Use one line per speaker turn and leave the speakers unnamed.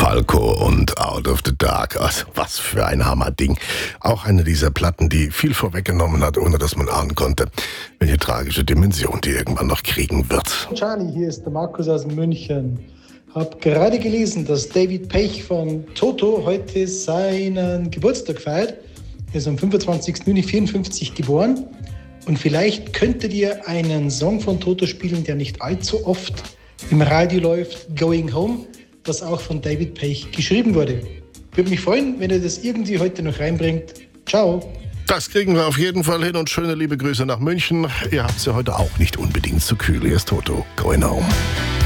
Falco und Out of the Dark. Also, was für ein Hammerding. Auch eine dieser Platten, die viel vorweggenommen hat, ohne dass man ahnen konnte, welche tragische Dimension die irgendwann noch kriegen wird.
Charlie, hier ist der Markus aus München. Hab gerade gelesen, dass David Pech von Toto heute seinen Geburtstag feiert. Er ist am 25. Juni 54 geboren. Und vielleicht könntet ihr einen Song von Toto spielen, der nicht allzu oft im Radio läuft, Going Home, was auch von David Pech geschrieben wurde. Würde mich freuen, wenn ihr das irgendwie heute noch reinbringt. Ciao.
Das kriegen wir auf jeden Fall hin und schöne liebe Grüße nach München. Ihr habt es ja heute auch nicht unbedingt zu kühl. Hier ist Toto, Going Home.